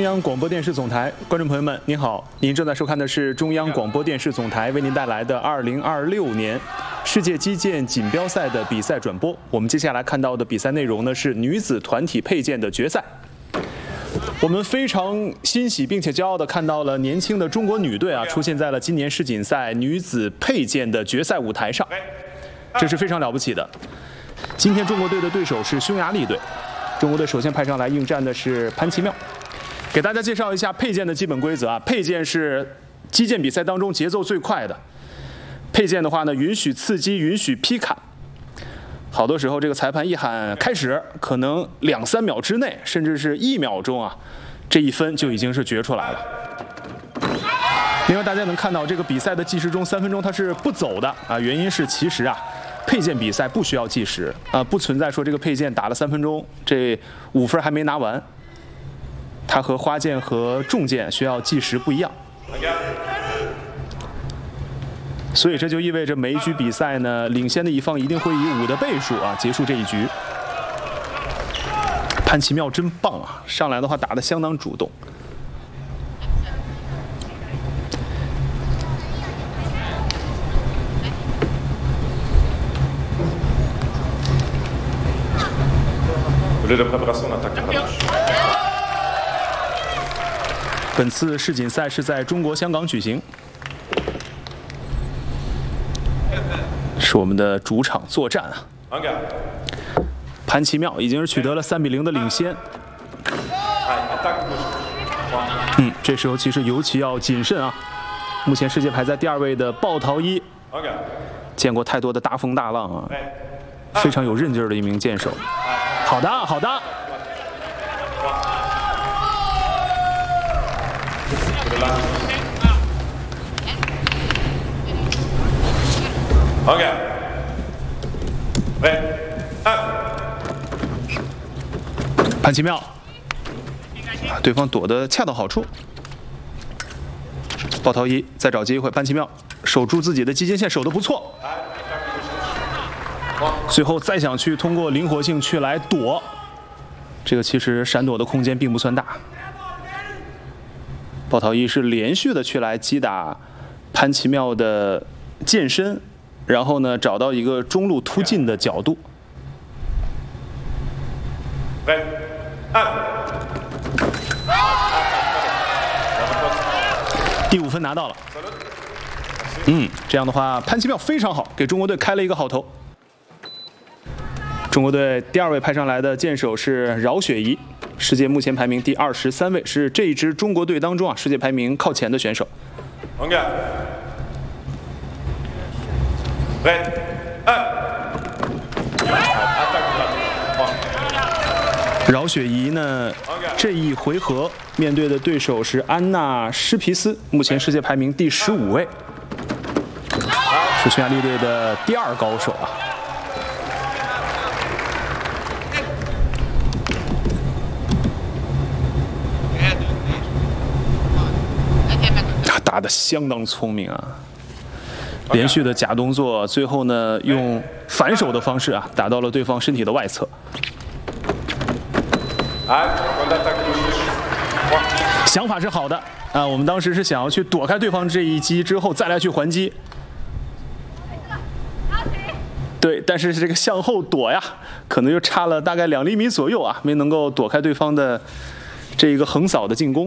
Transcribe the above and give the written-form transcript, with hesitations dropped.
央广播电视总台，观众朋友们，您好，您正在收看的是中央广播电视总台为您带来的2026年世界击剑锦标赛的比赛转播。我们接下来看到的比赛内容呢是女子团体佩剑的决赛。我们非常欣喜并且骄傲地看到了年轻的中国女队出现在了今年世锦赛女子佩剑的决赛舞台上，这是非常了不起的。今天中国队的对手是匈牙利队，中国队首先派上来应战的是潘奇妙。给大家介绍一下佩剑的基本规则佩剑是击剑比赛当中节奏最快的。佩剑的话呢，允许刺击，允许劈砍。好多时候这个裁判一喊开始，可能2-3秒之内，甚至是1秒钟这一分就已经是决出来了。另外大家能看到这个比赛的计时中3分钟它是不走的原因是其实佩剑比赛不需要计时不存在说这个佩剑打了3分钟，这5分还没拿完。它和花剑和重剑需要计时不一样，所以这就意味着每一局比赛呢，领先的一方一定会以5的倍数结束这一局。潘奇妙真棒上来的话打得相当主动。本次世锦赛是在中国香港举行，是我们的主场作战潘奇妙已经是取得了3-0的领先。这时候其实尤其要谨慎目前世界排在第2位的鲍陶伊，见过太多的大风大浪非常有韧劲儿的一名剑手。好的，好的。潘奇妙，对方躲得恰到好处。鲍陶伊再找机会，潘奇妙守住自己的击剑线，守得不错。最后再想去通过灵活性去来躲，这个其实闪躲的空间并不算大。鲍陶伊是连续的去来击打潘奇妙的剑身，然后呢找到一个中路突进的角度。第5分拿到了。这样的话潘奇妙非常好，给中国队开了一个好头。中国队第2位派上来的剑手是饶雪怡，世界目前排名第23位，是这一支中国队当中世界排名靠前的选手。饶雪怡呢，这一回合面对的对手是安娜施皮斯，目前世界排名第15位，是匈牙利队的第2高手打得相当聪明连续的假动作，最后呢用反手的方式打到了对方身体的外侧。想法是好的我们当时是想要去躲开对方这一击之后再来去还击。对，但是这个向后躲可能就差了大概2厘米左右没能够躲开对方的这一个横扫的进攻。